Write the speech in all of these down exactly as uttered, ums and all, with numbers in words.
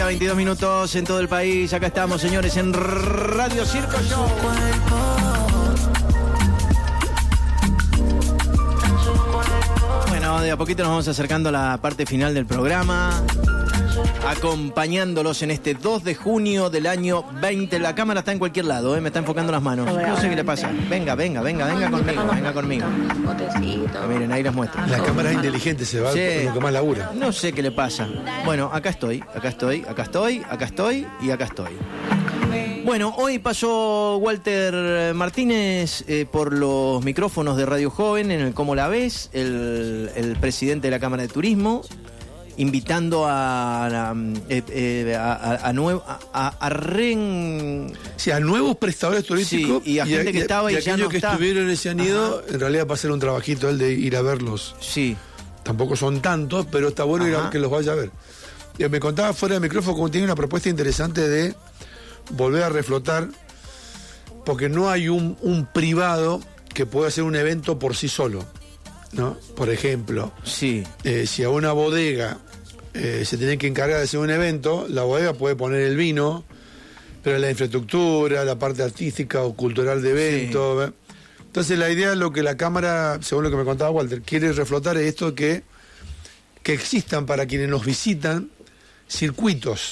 veintidós minutos en todo el país. Acá estamos, señores, en Radio Circo Show. Bueno, de a poquito nos vamos acercando a la parte final del programa, acompañándolos en este dos de junio del año veinte. La cámara está en cualquier lado, ¿eh? Me está enfocando las manos. No sé qué le pasa. Venga, venga, venga, venga conmigo, venga conmigo. Miren, ahí les muestro. La cámara es inteligente, se va, sí, lo que más labura. No sé qué le pasa. Bueno, acá estoy, acá estoy, acá estoy, acá estoy y acá estoy. Bueno, hoy pasó Walter Martínez eh, por los micrófonos de Radio Joven en el Cómo la Ves, el, el presidente de la Cámara de Turismo, invitando a a, eh, a, a, a, nuevo, a, a, re... sí, a nuevos prestadores turísticos, sí, y a gente y a, que estaba y, y ya no que está. estuvieron y se han ido. Ajá. En realidad va a ser un trabajito el de ir a verlos. Sí. Tampoco son tantos, pero está bueno ir a, que los vaya a ver. Me contaba fuera del micrófono como tiene una propuesta interesante de volver a reflotar, porque no hay un, un privado que pueda hacer un evento por sí solo, ¿no? Por ejemplo, sí. eh, si a una bodega eh, se tiene que encargar de hacer un evento, la bodega puede poner el vino, pero la infraestructura, la parte artística o cultural de eventos. Sí. Entonces la idea, lo que la Cámara, según lo que me contaba Walter, quiere reflotar es esto, que, que existan para quienes nos visitan circuitos.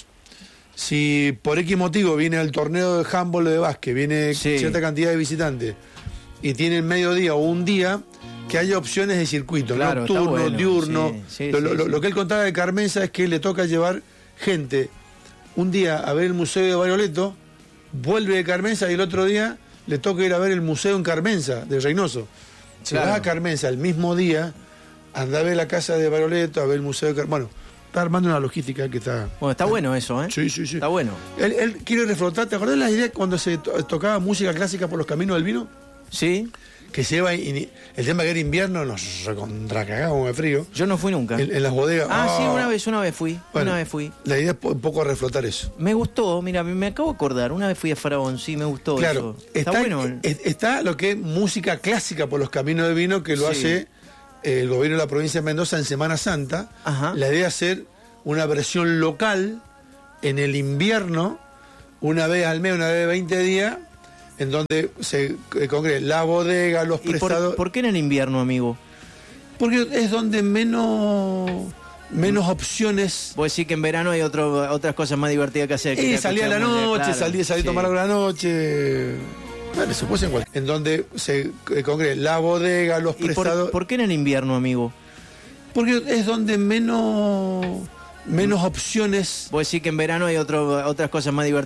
Si por X motivo viene al torneo de handball o de básquet, viene sí. cierta cantidad de visitantes y tienen mediodía o un día, que haya opciones de circuito, claro, nocturno, bueno, diurno. Sí, sí, lo, sí, lo, sí. lo que él contaba de Carmenza es que le toca llevar gente un día a ver el Museo de Bariloleto, vuelve de Carmenza y el otro día le toca ir a ver el museo en Carmenza, de Reynoso. Si claro. vas a Carmenza el mismo día, anda a ver la casa de Bariloleto, a ver el museo de Carmenza. Bueno, está armando una logística que está... Bueno, está bueno eso, ¿eh? Sí, sí, sí. Está bueno. Él, él quiere reflotar. ¿Te acordás de las ideas cuando se to tocaba música clásica por los caminos del vino? Sí. Que se lleva... El tema que era invierno, nos recontracagábamos de frío. Yo no fui nunca. En, en las bodegas. Ah, oh. sí, una vez, una vez fui. Bueno, una vez fui. La idea es un poco reflotar eso. Me gustó, mira, me acabo de acordar. Una vez fui a Faraón, sí, me gustó claro, eso. Está, está bueno. Está lo que es música clásica por los caminos del vino, que lo sí. hace el gobierno de la provincia de Mendoza en Semana Santa. Ajá. La idea es hacer una versión local en el invierno, una vez al mes, una vez de veinte días, en donde se congrega la bodega, los prestadores. Por, ¿Por qué en el invierno, amigo? Porque es donde menos menos opciones. Vos decís que en verano hay otro, otras cosas más divertidas que hacer. Que eh, salir a la noche, claro, salir, salir sí. a tomar algo a la noche. Bueno, se puede en cualquier. En donde se congrega la bodega, los prestadores. Por, ¿Por qué en el invierno, amigo? Porque es donde menos menos opciones. Vos decís que en verano hay otro, otras cosas más divertidas.